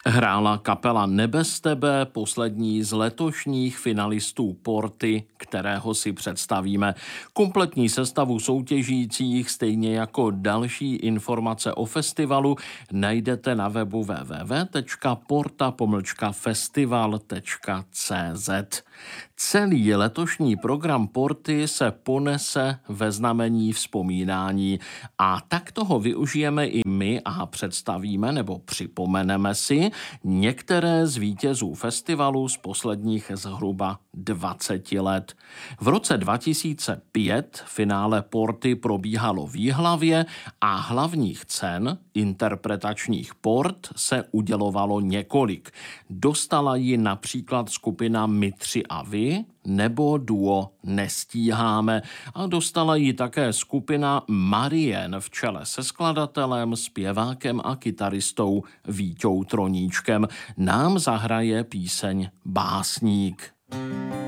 Hrála kapela Nebez tebe, poslední z letošních finalistů Porty, kterého si představíme. Kompletní sestavu soutěžících, stejně jako další informace o festivalu, najdete na webu www.porta-festival.cz. Celý letošní program Porty se ponese ve znamení vzpomínání a tak toho využijeme i my a představíme nebo připomeneme si některé z vítězů festivalu z posledních zhruba 20 let. V roce 2005 finále Porty probíhalo v Jihlavě a hlavních cen interpretačních port se udělovalo několik. Dostala ji například skupina My tři a vy nebo duo Nestíháme a dostala ji také skupina Marien v čele se skladatelem, zpěvákem a kytaristou Víťou Troníčkem. Nám zahraje píseň Básník.